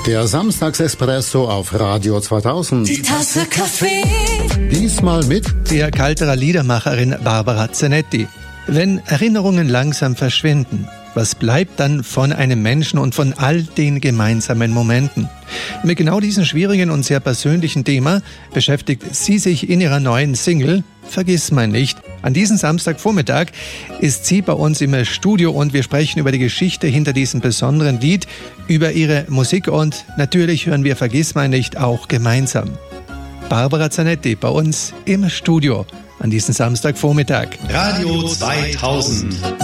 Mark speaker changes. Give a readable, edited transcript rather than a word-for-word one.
Speaker 1: Der Samstagsespresso auf Radio 2000.
Speaker 2: Die Tasse Kaffee.
Speaker 1: Diesmal mit
Speaker 3: der Kalterer Liedermacherin Barbara Zanetti. Wenn Erinnerungen langsam verschwinden, was bleibt dann von einem Menschen und von all den gemeinsamen Momenten? Mit genau diesem schwierigen und sehr persönlichen Thema beschäftigt sie sich in ihrer neuen Single Vergiss mein nicht. An diesem Samstagvormittag ist sie bei uns im Studio und wir sprechen über die Geschichte hinter diesem besonderen Lied, über ihre Musik und natürlich hören wir Vergiss mein nicht auch gemeinsam. Barbara Zanetti bei uns im Studio an diesem Samstagvormittag.
Speaker 4: Radio 2000.